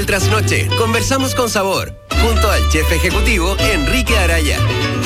el trasnoche, conversamos con sabor, junto al chef ejecutivo Enrique Araya.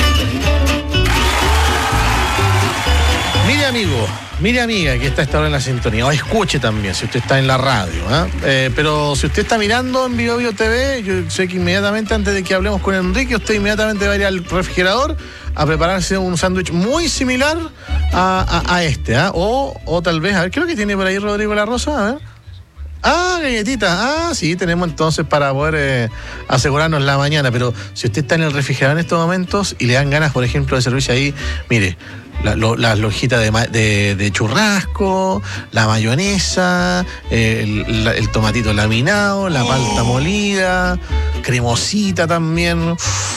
Mire amigo, mire amiga que está a esta hora en la sintonía, o escuche también si usted está en la radio, pero si usted está mirando en BioBio TV, yo sé que inmediatamente antes de que hablemos con Enrique, usted inmediatamente va a ir al refrigerador a prepararse un sándwich muy similar a este, o tal vez, a ver, ¿qué es lo que tiene por ahí Rodrigo La Rosa? A ver. Galletitas. Sí, tenemos entonces para poder asegurarnos la mañana. Pero si usted está en el refrigerador en estos momentos y le dan ganas, por ejemplo, de servirse ahí, mire, las lonjitas de churrasco, la mayonesa, el tomatito laminado, la palta molida, cremosita también.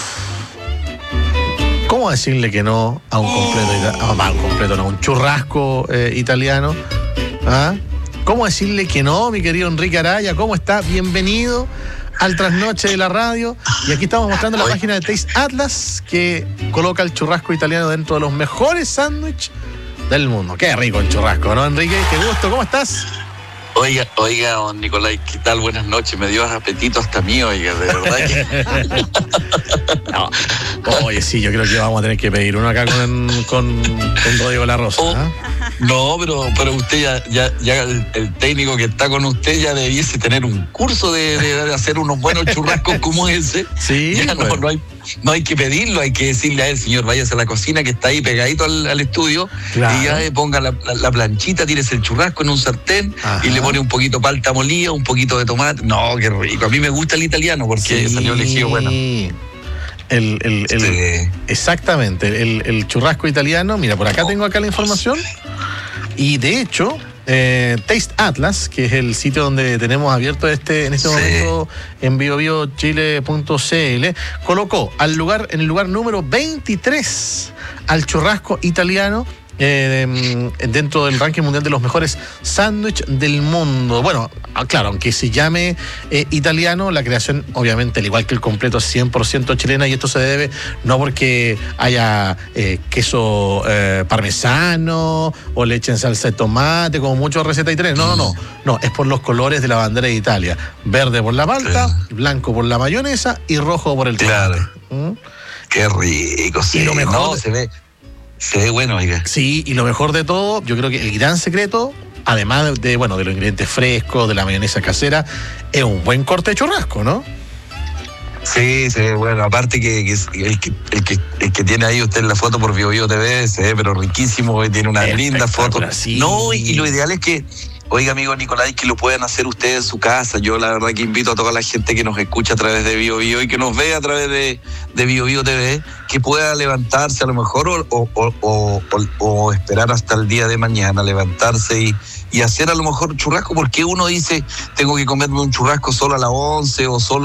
¿Cómo decirle que no a un completo, un churrasco italiano? ¿Cómo decirle que no, mi querido Enrique Araya? ¿Cómo está? Bienvenido al trasnoche de la radio. Y aquí estamos mostrando la página de Taste Atlas, que coloca el churrasco italiano dentro de los mejores sándwiches del mundo. Qué rico el churrasco, ¿no, Enrique? Qué gusto, ¿cómo estás? Oiga, don Nicolás, ¿qué tal? Buenas noches, me dio apetito hasta mí, oiga, de verdad que... No. Oye, sí, yo creo que vamos a tener que pedir uno acá con Rodrigo La Rosa. No, pero usted ya el técnico que está con usted ya debiese tener un curso de hacer unos buenos churrascos como ese. Sí, ya no hay que pedirlo, hay que decirle a él, señor, váyase a la cocina que está ahí pegadito al estudio, claro. Y ya ponga la planchita, tírese el churrasco en un sartén. Ajá. Y le pone un poquito de palta molida, un poquito de tomate. No, qué rico. A mí me gusta el italiano porque salió elegido bueno. Exactamente, el churrasco italiano. Mira, por acá tengo la información. Y de hecho, Taste Atlas, que es el sitio donde tenemos abierto en este momento en biobiochile.cl, colocó en el lugar número 23 al churrasco italiano dentro del ranking mundial de los mejores sándwiches del mundo. Bueno, claro, aunque se llame italiano, la creación, obviamente, al igual que el completo, es 100% chilena, y esto se debe no porque haya queso parmesano o leche en salsa de tomate, como muchas recetas italianas. No, es por los colores de la bandera de Italia: verde por la palta, blanco por la mayonesa y rojo por el tomate. Claro. Qué rico, sí. Y lo mejor se ve bueno, oiga. Sí, y lo mejor de todo, yo creo que el gran secreto, además de los ingredientes frescos, de la mayonesa casera, es un buen corte de churrasco, ¿no? Sí, bueno, aparte que el que tiene ahí usted en la foto por BioBio TV, se ve pero riquísimo, tiene una linda foto. Sí. No, y lo ideal es que, oiga, amigo Nicolás, que lo puedan hacer ustedes en su casa. Yo la verdad que invito a toda la gente que nos escucha a través de BioBio y que nos ve a través de BioBio TV, que pueda levantarse a lo mejor o esperar hasta el día de mañana, levantarse y hacer a lo mejor churrasco, porque uno dice, tengo que comerme un churrasco solo a las 11 o solo